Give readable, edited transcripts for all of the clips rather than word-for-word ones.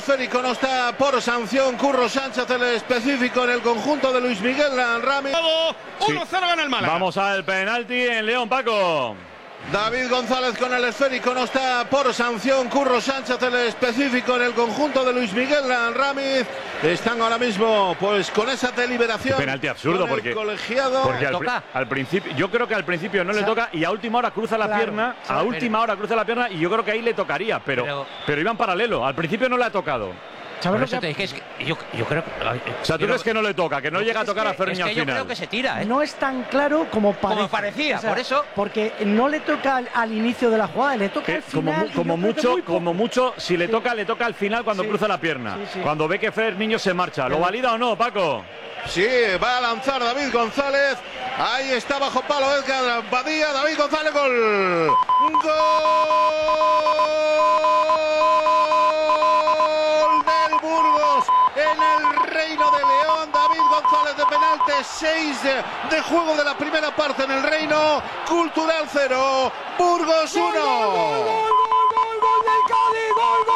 esférico, no está por sanción. Curro Sánchez, el específico en el conjunto de Luis Miguel Ramírez. 1-0 gana el Málaga. Vamos al penalti en León, Paco. David González con el esférico, no está por sanción. Curro Sánchez, el específico en el conjunto de Luis Miguel Ramírez. Están ahora mismo pues con esa deliberación. Penalti absurdo porque al principio, yo creo que al principio no le toca y a última hora cruza la pierna, y yo creo que ahí le tocaría, pero iba en paralelo. Al principio no le ha tocado. ¿Sabes lo que te dije? Es que yo creo que... O sea, tú crees que no le toca, que no llega a tocar a Ferni al final. Yo creo que se tira, ¿eh? No es tan claro como parecía, por eso. Porque no le toca al inicio de la jugada, le toca al final. Como mucho, si le toca al final cuando cruza la pierna. Sí. Cuando ve que Ferniño se marcha. ¿Lo valida o no, Paco? Sí, va a lanzar David González. Ahí está bajo palo Edgar Badía. David González, gol. En el Reino de León, David González de penalti, 6 de juego de la primera parte en el Reino. Cultural 0, Burgos 1. ¡Gol del Cádiz!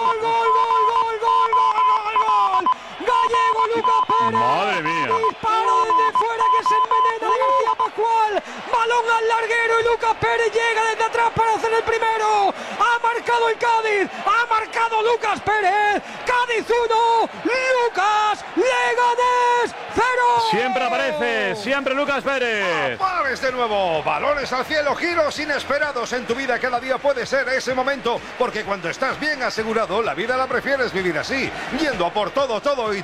¡Gol! Gallego Lucas Pérez. Madre mía. Disparo desde fuera que se envenena de García Pascual. Balón al larguero y Lucas Pérez llega desde atrás para hacer el primero. Ha marcado el Cádiz. Ha marcado Lucas Pérez. Cádiz 1, Lucas Leganés 0. Siempre aparece, siempre Lucas Pérez. Pares de nuevo, balones al cielo, giros inesperados en tu vida. Cada día puede ser ese momento, porque cuando estás bien asegurado, la vida la prefieres vivir así, yendo a por todo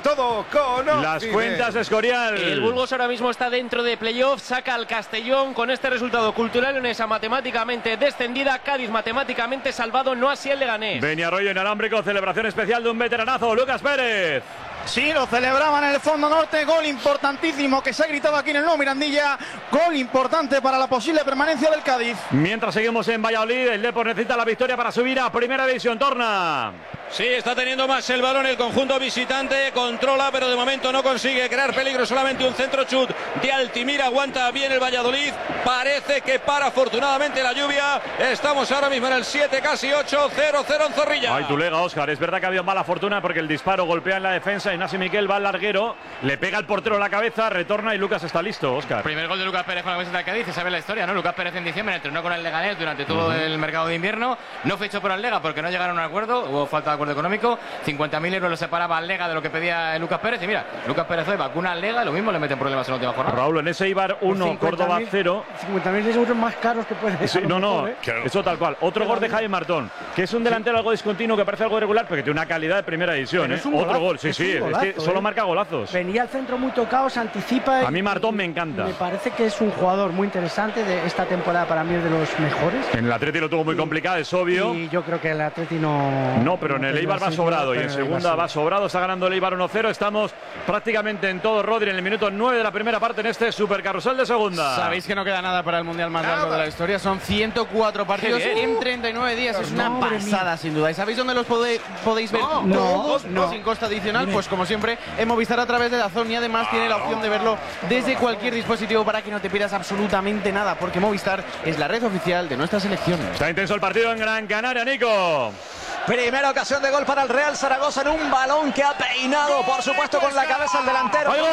con las cuentas de Escorial. El Burgos ahora mismo está dentro de playoff, saca al Castellón con este resultado. Cultural Leonesa matemáticamente descendida, Cádiz matemáticamente salvado, no así el Leganés. Peñarroyo inalámbrico, celebración especial de un veteranazo, Lucas Pérez. Sí, lo celebraban en el fondo norte, gol importantísimo que se ha gritado aquí en el nuevo Mirandilla, gol importante para la posible permanencia del Cádiz. Mientras seguimos en Valladolid, el Depor necesita la victoria para subir a Primera División. Torna. Sí, está teniendo más el balón el conjunto visitante, controla, pero de momento no consigue crear peligro, solamente un centro chut de Altimira, aguanta bien el Valladolid, parece que para afortunadamente la lluvia. Estamos ahora mismo en el 7, casi 8, 0-0 en Zorrilla. Ay, tu lega, Óscar, es verdad que ha habido mala fortuna porque el disparo golpea en la defensa y Nasi Miquel va al larguero, le pega al portero en la cabeza, retorna y Lucas está listo, Óscar. Primer gol de Lucas Pérez con la camiseta del Cádiz, se sabe la historia, ¿no? Lucas Pérez en diciembre entrenó con el Leganés durante todo el mercado de invierno, no fichó por el Lega porque no llegaron a un acuerdo, hubo falta de acuerdo económico, 50.000 euros lo separaba al Lega de lo que pedía Lucas Pérez y mira, Lucas Pérez hoy vacuna al Lega, lo mismo le meten problemas en la última jornada. Raúl, en ese Eibar 1, Córdoba 0. 50.000 euros más caros que puede. Sí, eso tal cual. Otro gol de Jaime Martón, que es un delantero algo discontinuo, que parece algo irregular, pero que tiene una calidad de primera división. Otro gol, sí, es que solo marca golazos. Venía al centro muy tocado, se anticipa. A mí Martón me encanta. Me parece que es un jugador muy interesante de esta temporada, para mí es de los mejores. En el Atleti lo tuvo muy complicado, es obvio. Y yo creo que el Atleti no... No, pero en el Eibar va sobrado y en segunda va sobrado, está ganando el Eibar 1-0. Estamos prácticamente en todo, Rodri, en el minuto 9 de la primera parte en este supercarrusel de segunda. Sabéis que no queda nada para el Mundial más largo de la historia, son 104 partidos en 39 días, es una pasada sin duda. ¿Y sabéis dónde los podéis ver todos sin costa adicional? Pues como siempre, en Movistar a través de DAZN y además tiene la opción de verlo desde cualquier dispositivo para que no te pierdas absolutamente nada, porque Movistar es la red oficial de nuestra selección. Está intenso el partido en Gran Canaria, Nico. Primera ocasión de gol para el Real Zaragoza en un balón que ha peinado, por supuesto, con la cabeza el delantero. ¡Ay,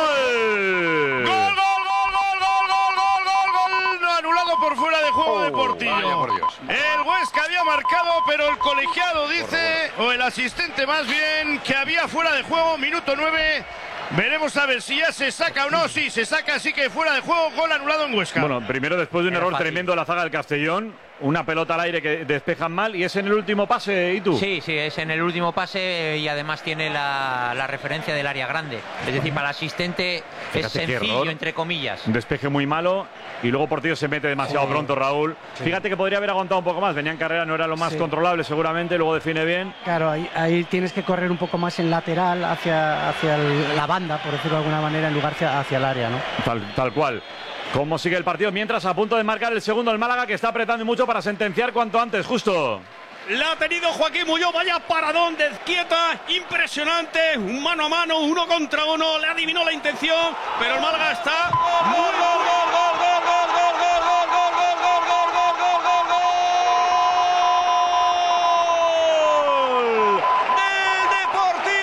gol! ¡Gol! Anulado por fuera de juego de Portillo. Por Dios. El Huesca había marcado, pero el colegiado dice, o el asistente más bien, que había fuera de juego, minuto 9. Veremos a ver si ya se saca o no. Sí, se saca, así que fuera de juego, gol anulado en Huesca. Bueno, primero después de un error tremendo de la zaga del Castellón, una pelota al aire que despejan mal y es en el último pase, ¿y tú? Sí, es en el último pase y además tiene la referencia del área grande. Es decir, para el asistente es sencillo, entre comillas. Un despeje muy malo y luego Portillo se mete demasiado pronto, Raúl. Sí. Fíjate que podría haber aguantado un poco más, venía en carrera, no era lo más controlable seguramente, luego define bien. Claro, ahí tienes que correr un poco más en lateral hacia la banda, por decirlo de alguna manera, en lugar hacia el área, ¿no? Tal cual. ¿Cómo sigue el partido? Mientras a punto de marcar el segundo el Málaga, que está apretando mucho para sentenciar cuanto antes, justo. La ha tenido Joaquín Muñoz, vaya paradón de Izquieta, impresionante, un mano a mano, 1 contra 1, le adivinó la intención, pero el Málaga está... ¡Gol!